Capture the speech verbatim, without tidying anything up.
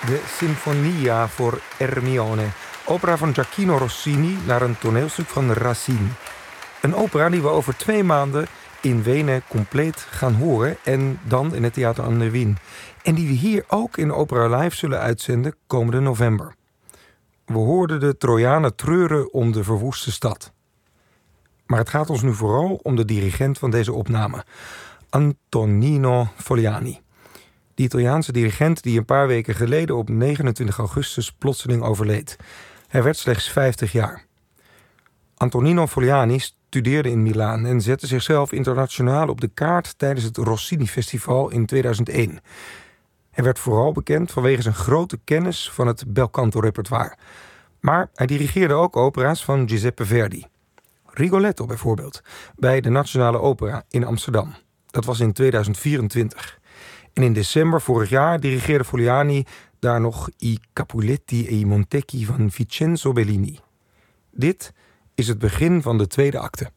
de Sinfonia voor Ermione. Opera van Gioachino Rossini naar een toneelstuk van Racine. Een opera die we over twee maanden in Wenen compleet gaan horen. En dan in het Theater an der Wien. En die we hier ook in Opera Live zullen uitzenden komende november. We hoorden de Trojanen treuren om de verwoeste stad. Maar het gaat ons nu vooral om de dirigent van deze opname. Antonino Foliani. Die Italiaanse dirigent die een paar weken geleden op negenentwintig augustus plotseling overleed. Hij werd slechts vijftig jaar. Antonino Foliani studeerde in Milaan en zette zichzelf internationaal op de kaart tijdens het Rossini Festival in tweeduizend één. Hij werd vooral bekend vanwege zijn grote kennis van het belcanto-repertoire. Maar hij dirigeerde ook opera's van Giuseppe Verdi. Rigoletto bijvoorbeeld, bij de Nationale Opera in Amsterdam. Dat was in tweeduizend vierentwintig. En in december vorig jaar dirigeerde Foliani daar nog I Capuletti e i Montecchi van Vincenzo Bellini. Dit is het begin van de tweede acte.